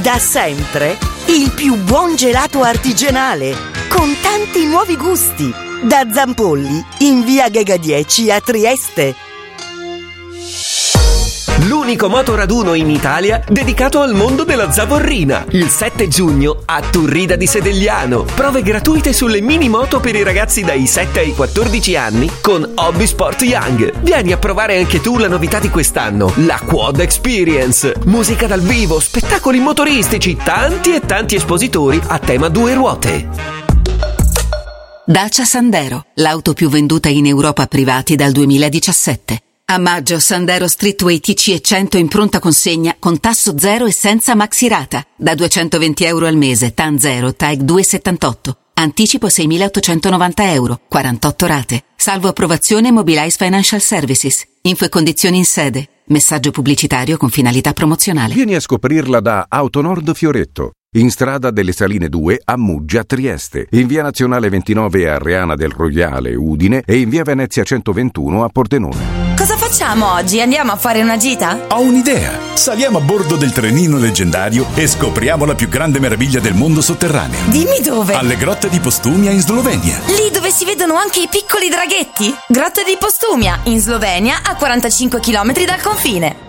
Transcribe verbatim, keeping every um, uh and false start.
Da sempre il più buon gelato artigianale, con tanti nuovi gusti. Da Zampolli, in via Gega dieci a Trieste. L'unico motoraduno in Italia dedicato al mondo della zavorrina. Il sette giugno a Turrida di Sedegliano. Prove gratuite sulle mini moto per i ragazzi dai sette ai quattordici anni con Hobby Sport Young. Vieni a provare anche tu la novità di quest'anno, la Quad Experience. Musica dal vivo, spettacoli motoristici, tanti e tanti espositori a tema due ruote. Dacia Sandero, l'auto più venduta in Europa a privati dal duemiladiciassette. A maggio Sandero Streetway T C e cento in pronta consegna con tasso zero e senza maxirata. Da duecentoventi euro al mese, T A N zero, T A E C due virgola settantotto. Anticipo seimilaottocentonovanta euro, quarantotto rate. Salvo approvazione Mobilize Financial Services. Info e condizioni in sede. Messaggio pubblicitario con finalità promozionale. Vieni a scoprirla da Autonord Fioretto. In strada delle Saline due a Muggia, Trieste, in via Nazionale ventinove a Reana del Roiale, Udine e in via Venezia centoventuno a Pordenone. Cosa facciamo oggi? Andiamo a fare una gita? Ho un'idea! Saliamo a bordo del trenino leggendario e scopriamo la più grande meraviglia del mondo sotterraneo. Dimmi dove! Alle grotte di Postumia in Slovenia. Lì dove si vedono anche i piccoli draghetti? Grotte di Postumia, in Slovenia, a quarantacinque chilometri dal confine.